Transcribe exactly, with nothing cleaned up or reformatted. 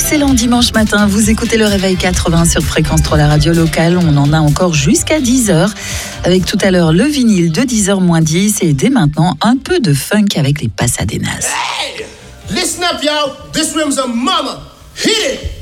excellent dimanche matin. Vous écoutez le Réveil quatre-vingts sur Fréquence trois, la radio locale. On en a encore jusqu'à dix heures. Avec tout à l'heure le vinyle de dix heures moins dix. Et dès maintenant, un peu de funk avec les Pasadenas. Hey! Listen up, y'all. This room's a mama. Hit it!